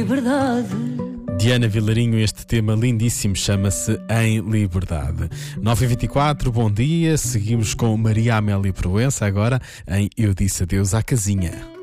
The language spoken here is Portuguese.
liberdade. Diana Vilarinho, este tema lindíssimo chama-se Em Liberdade. 9h24, bom dia. Seguimos com Maria Amélia Proença agora em Eu Disse Adeus à Casinha.